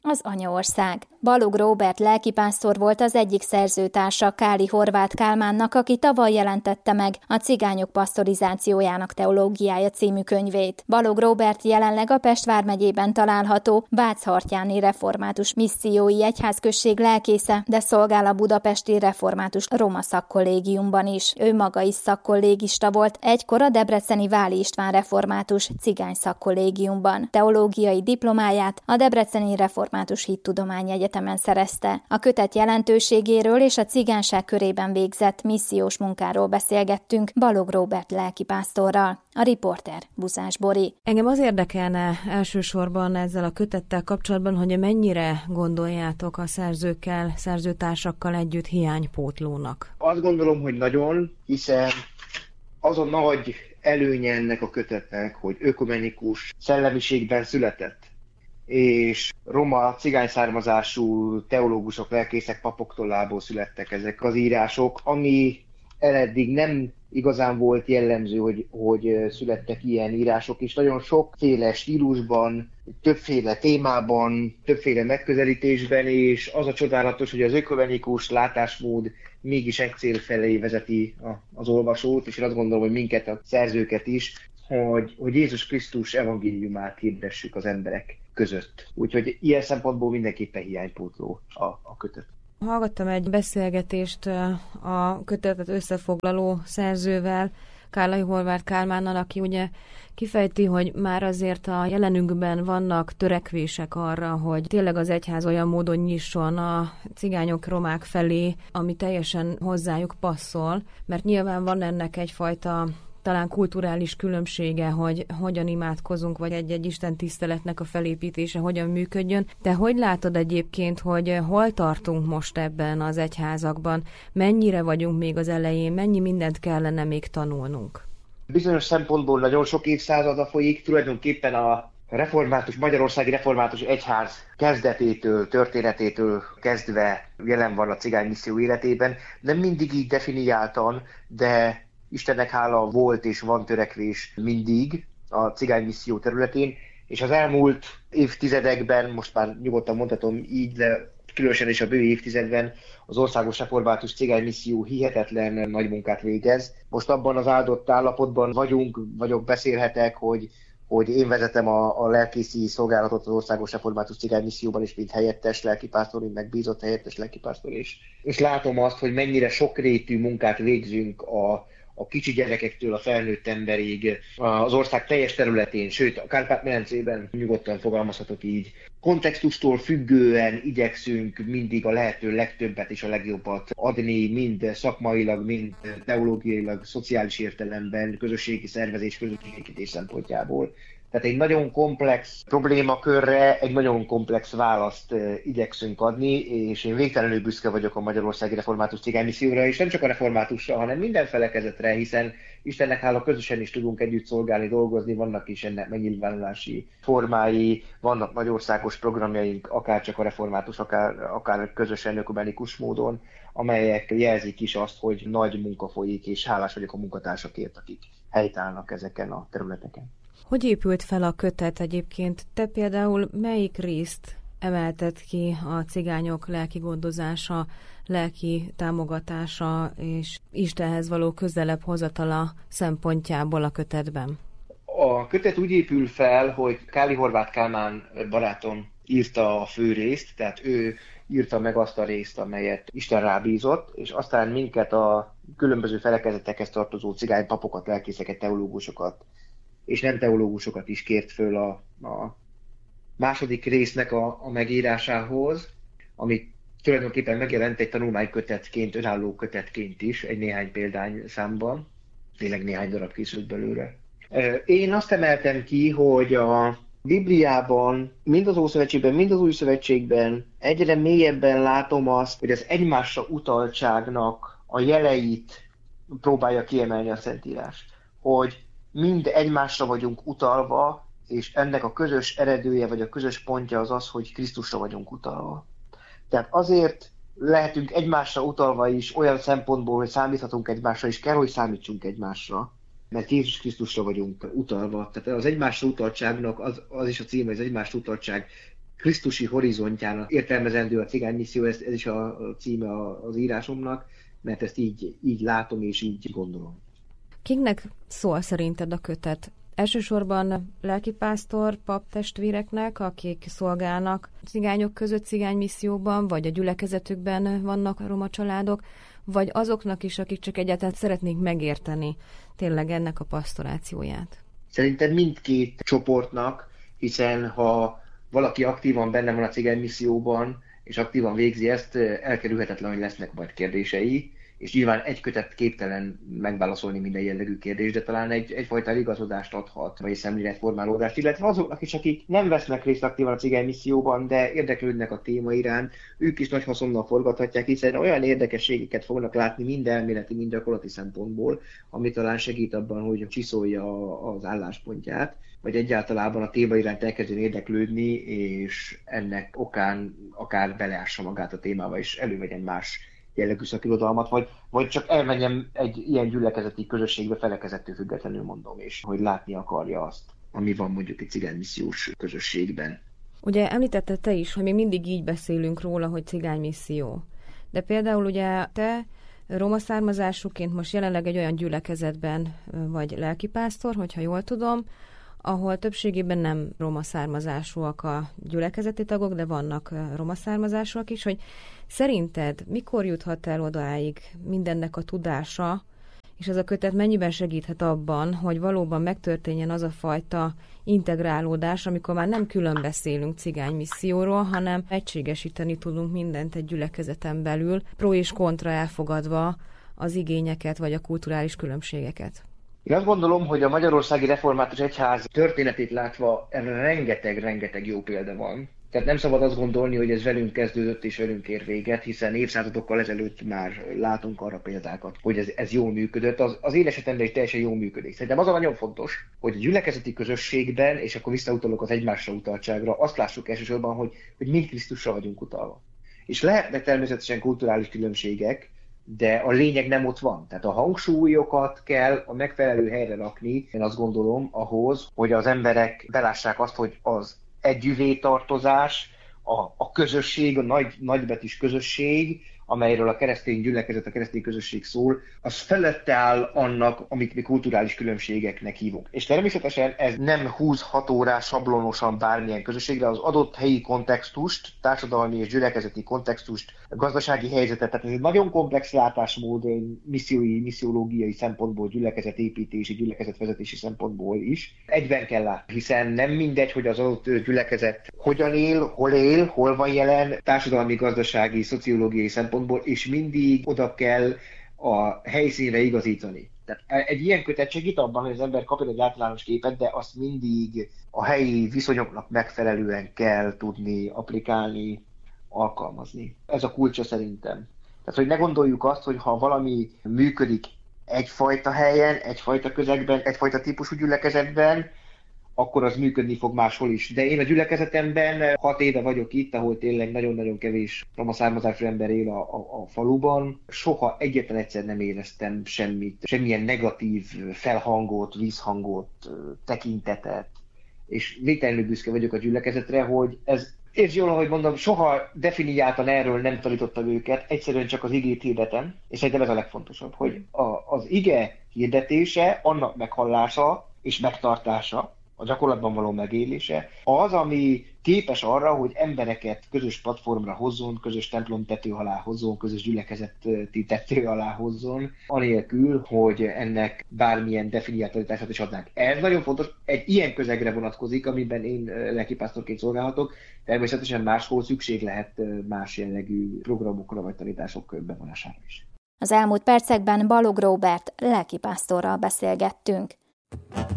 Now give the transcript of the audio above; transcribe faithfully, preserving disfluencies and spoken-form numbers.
az anyaország. Balogh Róbert lelkipásztor volt az egyik szerzőtársa Káli Horváth Kálmánnak, aki tavaly jelentette meg a Cigányok pasztorizációjának teológiája című könyvét. Balogh Róbert jelenleg a Pest vármegyében található Váchartyáni Református Missziói Egyházközség lelkésze, de szolgál a budapesti Református Roma Szakkollégiumban is. Ő maga is szakkollégista volt, egykor a debreceni Váli István Református Cigány Szakkollégiumban. Teológiai diplomáját a Debreceni Református Hittudományi Egyetemen szerezte. A kötet jelentőségéről és a cigányság körében végzett missziós munkáról beszélgettünk Balogh Róbert lelkipásztorral. A riporter Buszás Bori. Engem az érdekelne elsősorban ezzel a kötettel kapcsolatban, hogy mennyire gondoljátok a szerzőkkel, szerzőtársakkal együtt hiánypótlónak? Azt gondolom, hogy nagyon, hiszen az a nagy előnye ennek a kötetnek, hogy ökumenikus szellemiségben született, és roma, cigány származású teológusok, lelkészek, papok tollából születtek ezek az írások, ami eddig nem igazán volt jellemző, hogy, hogy születtek ilyen írások, és nagyon sokféle stílusban, többféle témában, többféle megközelítésben, és az a csodálatos, hogy az ökumenikus látásmód mégis egy cél felé vezeti az olvasót, és én azt gondolom, hogy minket, a szerzőket is, hogy, hogy Jézus Krisztus evangéliumát hirdessük az emberek között. Úgyhogy ilyen szempontból mindenképpen hiánypótló a, a kötet. Hallgattam egy beszélgetést a kötetet összefoglaló szerzővel, Káli Horváth Kálmánnal, aki ugye kifejti, hogy már azért a jelenünkben vannak törekvések arra, hogy tényleg az egyház olyan módon nyisson a cigányok, romák felé, ami teljesen hozzájuk passzol, mert nyilván van ennek egyfajta talán kulturális különbsége, hogy hogyan imádkozunk, vagy egy-egy istentiszteletnek a felépítése hogyan működjön. Te hogy látod egyébként, hogy hol tartunk most ebben az egyházakban? Mennyire vagyunk még az elején? Mennyi mindent kellene még tanulnunk? Bizonyos szempontból nagyon sok évszázada folyik, tulajdonképpen a református, Magyarországi Református Egyház kezdetétől, történetétől kezdve jelen van a cigány misszió életében. Nem mindig így definiáltan, de Istennek hála volt és van törekvés mindig a cigány misszió területén, és az elmúlt évtizedekben, most már nyugodtan mondhatom így, de különösen is a bő évtizedben az Országos Református Cigány Misszió hihetetlen nagy munkát végez. Most abban az áldott állapotban vagyunk, vagyok, beszélhetek, hogy, hogy én vezetem a, a lelkészi szolgálatot az Országos Református Cigány Misszióban is, mint helyettes lelkipásztor, mint megbízott helyettes lelkipásztor is. És látom azt, hogy mennyire sokrétű munkát végzünk a a kicsi gyerekektől a felnőtt emberig, az ország teljes területén, sőt a Kárpát-medencében nyugodtan fogalmazhatok így. Kontextustól függően igyekszünk mindig a lehető legtöbbet és a legjobbat adni, mind szakmailag, mind teológiailag, szociális értelemben, közösségi szervezés, közösségépítés szempontjából. Tehát egy nagyon komplex problémakörre egy nagyon komplex választ igyekszünk adni, és én végtelenül büszke vagyok a Magyarországi Református Cigány Misszióra, és nem csak a reformátusra, hanem minden felekezetre, hiszen Istennek hála közösen is tudunk együtt szolgálni, dolgozni, vannak is ennek megnyilvánulási formái, vannak nagyországos programjaink, akár csak a református, akár, akár közösen ökumenikus módon, amelyek jelzik is azt, hogy nagy munka folyik, és hálás vagyok a munkatársakért, akik helytállnak ezeken a területeken. Hogy épült fel a kötet egyébként? Te például melyik részt emelted ki a cigányok lelki gondozása, lelki támogatása és Istenhez való közelebb hozatala szempontjából a kötetben? A kötet úgy épül fel, hogy Káli Horváth Kálmán barátom írta a fő részt, tehát ő írta meg azt a részt, amelyet Isten rábízott, és aztán minket a különböző felekezetekhez tartozó cigány papokat, lelkészeket, teológusokat és nem teológusokat is kért föl a, a második résznek a, a megírásához, ami tulajdonképpen megjelent egy tanulmánykötetként, önálló kötetként is, egy néhány példány számban, tényleg néhány darab készült belőle. Én azt emeltem ki, hogy a Bibliában, mind az Ószövetségben, mind az Új Szövetségben egyre mélyebben látom azt, hogy az egymásra utaltságnak a jeleit próbálja kiemelni a Szentírás. Hogy mind egymásra vagyunk utalva, és ennek a közös eredője, vagy a közös pontja az az, hogy Krisztusra vagyunk utalva. Tehát azért lehetünk egymásra utalva is olyan szempontból, hogy számíthatunk egymásra, és kell, hogy számítsunk egymásra, mert Jézus Krisztusra vagyunk utalva. Tehát az egymásra utaltságnak az, az is a címe, az egymásra utaltság Krisztusi horizontjának értelmezendő a cigánymisszió, ez, ez is a, a címe az írásomnak, mert ezt így, így látom és így gondolom. Kiknek szól szerinted a kötet? Elsősorban lelkipásztor, paptestvéreknek, akik szolgálnak cigányok között cigánymisszióban, vagy a gyülekezetükben vannak roma családok, vagy azoknak is, akik csak egyáltalán szeretnék megérteni tényleg ennek a pasztorációját? Szerintem mindkét csoportnak, hiszen ha valaki aktívan benne van a cigánymisszióban, és aktívan végzi ezt, elkerülhetetlen, hogy lesznek majd kérdései, és nyilván egy kötet képtelen megválaszolni minden jellegű kérdést, de talán egy, egyfajta igazodást adhat, vagy szemléletformálódást, illetve azoknak is, akik nem vesznek részt aktívan a cigánymisszióban, de érdeklődnek a téma iránt, ők is nagy haszonnal forgathatják, hiszen olyan érdekességeket fognak látni mind elméleti, mind gyakorlati szempontból, ami talán segít abban, hogy csiszolja az álláspontját, vagy egyáltalában a téma iránt elkezdjen érdeklődni, és ennek okán akár beleássa magát a témába, és elővegyen más jellegű szakirodalmat, vagy, vagy csak elmenjem egy ilyen gyülekezeti közösségbe felekezettől függetlenül, mondom, és hogy látni akarja azt, ami van mondjuk egy cigánymissziós közösségben. Ugye említetted te is, hogy mi mindig így beszélünk róla, hogy cigánymisszió. De például ugye te roma származásúként most jelenleg egy olyan gyülekezetben vagy lelkipásztor, hogyha jól tudom, ahol többségében nem roma származásúak a gyülekezeti tagok, de vannak roma származásúak is, hogy szerinted mikor juthat el odáig mindennek a tudása, és ez a kötet mennyiben segíthet abban, hogy valóban megtörténjen az a fajta integrálódás, amikor már nem külön beszélünk cigánymisszióról, hanem egységesíteni tudunk mindent egy gyülekezeten belül, pro és kontra elfogadva az igényeket vagy a kulturális különbségeket. Én azt gondolom, hogy a Magyarországi Református Egyház történetét látva erre rengeteg-rengeteg jó példa van. Tehát nem szabad azt gondolni, hogy ez velünk kezdődött és velünk ér véget, hiszen évszázadokkal ezelőtt már látunk arra példákat, hogy ez, ez jól működött. Az, az én esetemben is teljesen jól működik. Szerintem az a nagyon fontos, hogy a gyülekezeti közösségben, és akkor visszautalok az egymásra utaltságra, azt lássuk elsősorban, hogy, hogy mind Krisztusra vagyunk utalva. És lehetnek természetesen kulturális különbségek, de a lényeg nem ott van. Tehát a hangsúlyokat kell a megfelelő helyre rakni, én azt gondolom, ahhoz, hogy az emberek belássák azt, hogy az együvé tartozás, a, a közösség, a nagy, nagybetűs közösség, amelyről a keresztény gyülekezet, a keresztény közösség szól, az felette áll annak, amit mi kulturális különbségeknek hívunk. És természetesen ez nem húzható rá sablonosan bármilyen közösségre, az adott helyi kontextust, társadalmi és gyülekezeti kontextust, gazdasági helyzetet, tehát ez egy nagyon komplex látásmód missziói, missziológiai szempontból, gyülekezetépítési, gyülekezetvezetési szempontból is. Egyben kell látni, hiszen nem mindegy, hogy az adott gyülekezet hogyan él, hol él, hol van jelen, társadalmi, gazdasági, szociológiai szempontból, és mindig oda kell a helyszínre igazítani. Tehát egy ilyen kötet segít abban, hogy az ember kapjon egy általános képet, de azt mindig a helyi viszonyoknak megfelelően kell tudni applikálni, alkalmazni. Ez a kulcsa szerintem. Tehát, hogy ne gondoljuk azt, hogy ha valami működik egyfajta helyen, egyfajta közegben, egyfajta típusú gyülekezetben, akkor az működni fog máshol is. De én a gyülekezetemben hat éve vagyok itt, ahol tényleg nagyon-nagyon kevés roma származású ember él a, a, a faluban. Soha egyetlen egyszer nem éreztem semmit, semmilyen negatív felhangot, vízhangot, tekintetet. És végtelenül büszke vagyok a gyülekezetre, hogy ez, és jól, ahogy mondom, soha definiáltan erről nem tanítottam őket, egyszerűen csak az igét hirdetem, és szerintem ez a legfontosabb, hogy a, az ige hirdetése, annak meghallása és megtartása, a gyakorlatban való megélése, az, ami képes arra, hogy embereket közös platformra hozzon, közös templom tető alá hozzon, közös gyülekezeti tető alá hozzon, anélkül, hogy ennek bármilyen definiáltatását is adnánk. Ez nagyon fontos, egy ilyen közegre vonatkozik, amiben én lelkipásztorként szolgálhatok, természetesen máshol szükség lehet más jellegű programokra vagy tanítások bevonására is. Az elmúlt percekben Balogh Róbert lelkipásztorral beszélgettünk.